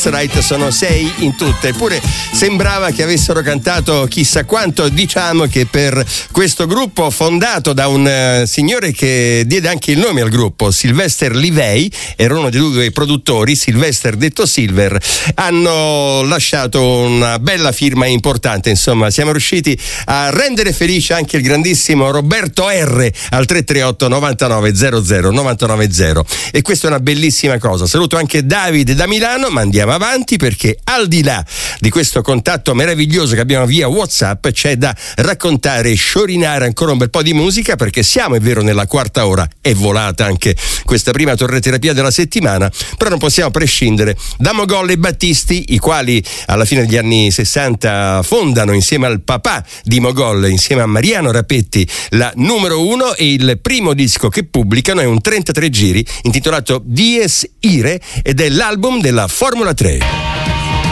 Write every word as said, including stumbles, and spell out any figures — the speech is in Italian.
That's Right sono sei in tutte, eppure sembrava che avessero cantato chissà quanto. Diciamo che per questo gruppo fondato da un uh, signore che diede anche il nome al gruppo, Sylvester Levay, era uno dei due produttori, Sylvester detto Silver, hanno lasciato una bella firma importante. Insomma, siamo riusciti a rendere felice anche il grandissimo Roberto R al tre tre otto novantanove zero zero novantanove zero, e questa è una bellissima cosa. Saluto anche Davide da Milano, ma andiamo avanti perché al di là di questo contatto meraviglioso che abbiamo via WhatsApp c'è da raccontare e sciorinare ancora un bel po' di musica, perché siamo, è vero, nella quarta ora, è volata anche questa prima torreterapia della settimana, però non possiamo prescindere da Mogol e Battisti, i quali alla fine degli anni sessanta fondano insieme al papà di Mogol, insieme a Mariano Rapetti, la numero uno, e il primo disco che pubblicano è un trentatré giri intitolato Dies Irae ed è l'album della Formula tre.